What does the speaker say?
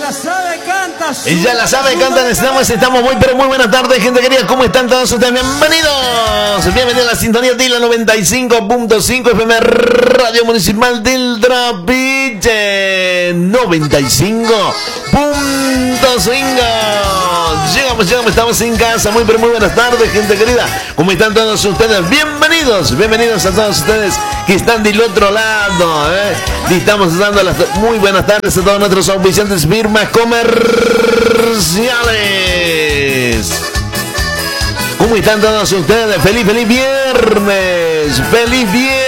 la sabe, canta. Y ya la sabe, cantan, estamos muy, pero muy buenas tardes, gente querida. ¿Cómo están todos ustedes? Bienvenidos. Bienvenidos a la sintonía de la 95.5 FM Radio Municipal del Trapiche. 95.5. Llegamos, estamos en casa. Muy, pero muy buenas tardes, gente querida. ¿Cómo están todos ustedes? Bienvenidos a todos ustedes que están del otro lado. Y estamos dando las muy buenas tardes a todos nuestros auspiciantes, firmas comerciales. ¿Cómo están todos ustedes? ¡Feliz viernes! ¡Feliz viernes!